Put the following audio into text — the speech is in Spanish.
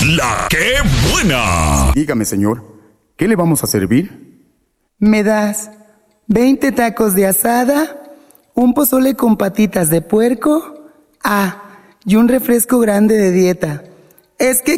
¡La que buena! Dígame, señor, ¿qué le vamos a servir? ¿Me das 20 tacos de asada, un pozole con patitas de puerco, y un refresco grande de dieta? Es que